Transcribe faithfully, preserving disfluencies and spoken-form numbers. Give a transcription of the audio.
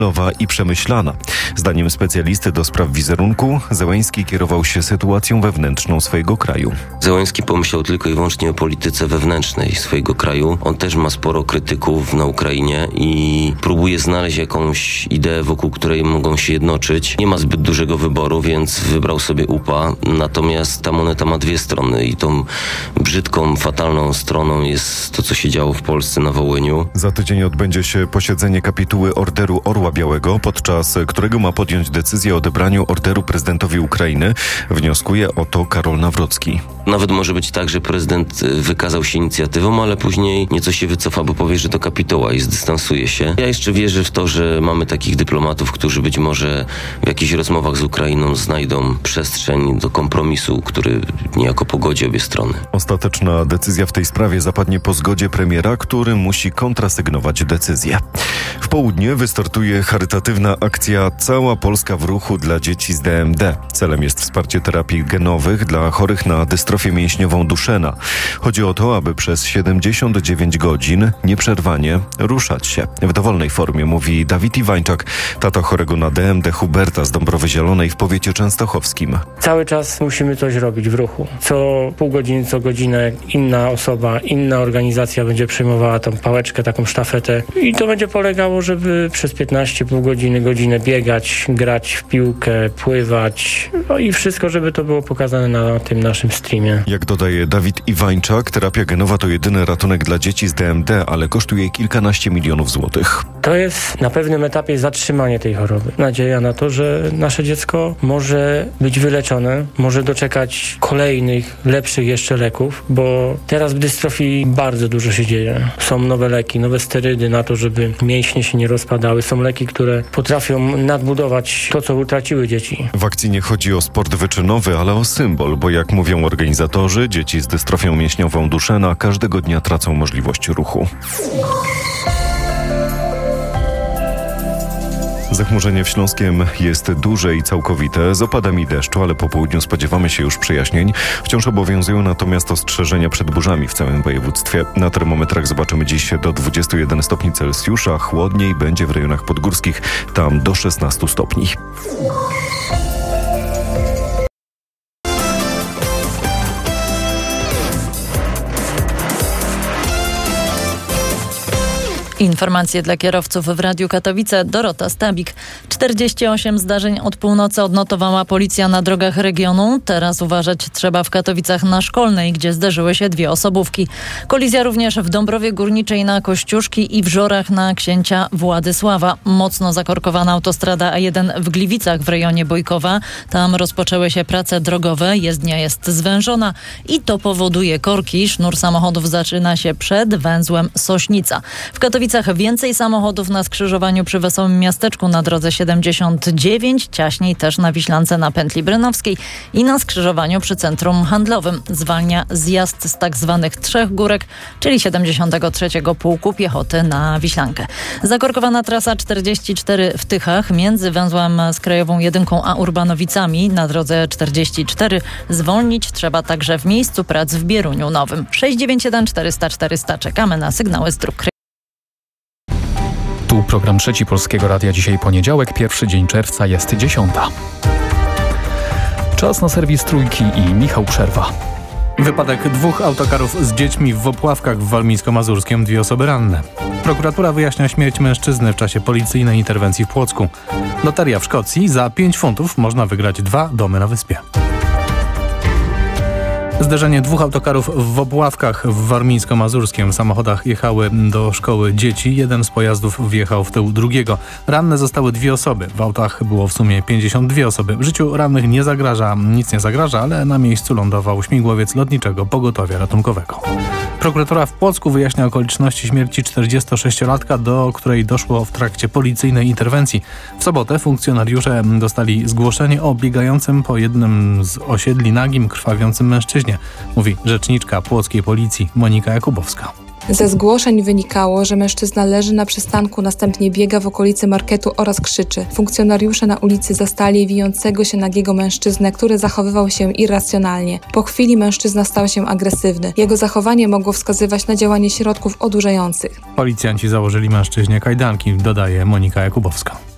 nowa i przemyślana. Zdaniem specjalisty do spraw wizerunku Zełenski kierował się sytuacją wewnętrzną swojego kraju. Zełenski pomyślał tylko i wyłącznie o polityce wewnętrznej swojego kraju. On też ma sporo krytyków na Ukrainie i próbuje znaleźć jakąś ideę, wokół której mogą się jednoczyć. Nie ma zbyt dużego wyboru, więc wybrał sobie U P A. Natomiast ta moneta ma dwie strony i tą brzydką, fatalną stroną jest to, co się działo w Polsce na Wołyniu. Za tydzień odbędzie się posiedzenie kapituły Orderu Orła Białego, podczas którego ma podjąć decyzję o odebraniu orderu prezydentowi Ukrainy. Wnioskuje o to Karol Nawrocki. Nawet może być tak, że prezydent wykazał się inicjatywą, ale później nieco się wycofa, bo powie, że to kapituła i zdystansuje się. Ja jeszcze wierzę w to, że mamy takich dyplomatów, którzy być może w jakichś rozmowach z Ukrainą znajdą przestrzeń do kompromisu, który niejako pogodzi obie strony. Ostateczna decyzja w tej sprawie zapadnie po zgodzie premiera, który musi kontrasygnować decyzję. W południe wystartuje charytatywna akcja Cała Polska w ruchu dla dzieci z D M D. Celem jest wsparcie terapii genowych dla chorych na dystrofię mięśniową Duchenne. Chodzi o to, aby przez siedemdziesiąt dziewięć godzin nieprzerwanie ruszać się. W dowolnej formie, mówi Dawid Iwańczak, tata chorego na D M D Huberta z Dąbrowy Zielonej w powiecie częstochowskim. Cały czas musimy coś robić w ruchu. Co pół godziny, co godzinę inna osoba, inna organizacja będzie przyjmowała tą pałeczkę, taką sztafetę i to będzie polegało, żeby przez piętnaście, pół godziny, godzinę biegać, grać w piłkę, pływać, no i wszystko, żeby to było pokazane na tym naszym streamie. Jak dodaje Dawid Iwańczak, terapia genowa to jedyny ratunek dla dzieci z D M D, ale kosztuje kilkanaście milionów złotych. To jest na pewnym etapie zatrzymanie tej choroby. Nadzieja na to, że nasze dziecko może być wyleczone, może doczekać kolejnych, lepszych jeszcze leków, bo teraz w dystrofii bardzo dużo się dzieje. Są nowe leki, nowe sterydy na to, żeby mięśnie się nie rozpadały. Są leki, które potrafią nadbudować to, co utraciły dzieci. W akcji nie chodzi o sport wyczynowy, ale o symbol, bo jak mówią organizatorzy, dzieci z dystrofią mięśniową Duchenne każdego dnia tracą możliwość ruchu. Zachmurzenie w Śląskiem jest duże i całkowite, z opadami deszczu, ale po południu spodziewamy się już przejaśnień. Wciąż obowiązują natomiast ostrzeżenia przed burzami w całym województwie. Na termometrach zobaczymy dziś do dwudziestu jeden stopni Celsjusza, chłodniej będzie w rejonach podgórskich, tam do szesnastu stopni. Informacje dla kierowców w Radiu Katowice. Dorota Stabik. czterdzieści osiem zdarzeń od północy odnotowała policja na drogach regionu. Teraz uważać trzeba w Katowicach na Szkolnej, gdzie zderzyły się dwie osobówki. Kolizja również w Dąbrowie Górniczej na Kościuszki i w Żorach na Księcia Władysława. Mocno zakorkowana autostrada A jeden w Gliwicach w rejonie Bojkowa. Tam rozpoczęły się prace drogowe. Jezdnia jest zwężona i to powoduje korki. Sznur samochodów zaczyna się przed węzłem Sośnica. W Katowicach więcej samochodów na skrzyżowaniu przy Wesołym Miasteczku na drodze siedemdziesiąt dziewięć, ciaśniej też na Wiślance na pętli Brynowskiej i na skrzyżowaniu przy Centrum Handlowym. Zwalnia zjazd z tak zwanych Trzech Górek, czyli siedemdziesiątego trzeciego Pułku Piechoty na Wiślankę. Zakorkowana trasa czterdzieści cztery w Tychach między węzłem z Krajową Jedynką a Urbanowicami na drodze czterdzieści cztery. Zwolnić trzeba także w miejscu prac w Bieruniu Nowym. sześć dziewięć jeden czterysta czterysta. Czekamy na sygnały z dróg. Tu program Trzeci Polskiego Radia. Dzisiaj poniedziałek, pierwszy dzień czerwca, jest dziesiąta. Czas na serwis Trójki i Michał Przerwa. Wypadek dwóch autokarów z dziećmi w Wopławkach w Warmińsko-Mazurskiem, dwie osoby ranne. Prokuratura wyjaśnia śmierć mężczyzny w czasie policyjnej interwencji w Płocku. Loteria w Szkocji. Za pięć funtów można wygrać dwa domy na wyspie. Zderzenie dwóch autokarów w Wopławkach w Warmińsko-Mazurskiem. W samochodach jechały do szkoły dzieci. Jeden z pojazdów wjechał w tył drugiego. Ranne zostały dwie osoby. W autach było w sumie pięćdziesiąt dwie osoby. W życiu rannych nie zagraża, nic nie zagraża, ale na miejscu lądował śmigłowiec lotniczego pogotowia ratunkowego. Prokuratura w Płocku wyjaśnia okoliczności śmierci czterdziestosześciolatka, do której doszło w trakcie policyjnej interwencji. W sobotę funkcjonariusze dostali zgłoszenie o biegającym po jednym z osiedli nagim, krwawiącym mężczyźnie, mówi rzeczniczka płockiej policji Monika Jakubowska. Ze zgłoszeń wynikało, że mężczyzna leży na przystanku, następnie biega w okolicy marketu oraz krzyczy. Funkcjonariusze na ulicy zastali wijącego się nagiego mężczyznę, który zachowywał się irracjonalnie. Po chwili mężczyzna stał się agresywny. Jego zachowanie mogło wskazywać na działanie środków odurzających. Policjanci założyli mężczyźnie kajdanki, dodaje Monika Jakubowska.